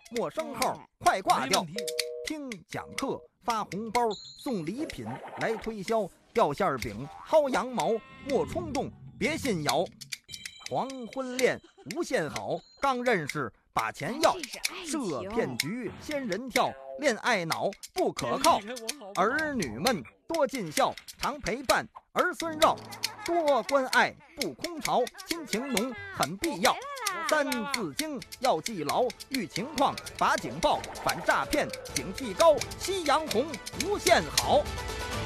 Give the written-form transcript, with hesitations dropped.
陌生号快挂掉。听讲课发红包送礼品来推销，掉馅饼薅羊毛莫冲动别信谣。黄昏恋无限好，刚认识把钱要，设骗局仙人跳，恋爱脑不可靠。儿女们多尽孝，常陪伴儿孙绕，多关爱不空巢，亲情浓很必要。三字经要记牢，遇情况把警报，反诈骗警惕高，夕阳红无限好。